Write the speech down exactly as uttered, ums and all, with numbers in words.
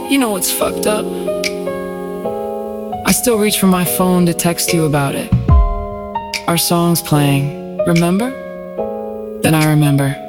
You know what's fucked up? I still reach for my phone to text you about it. Our song's playing, remember? Then I remember.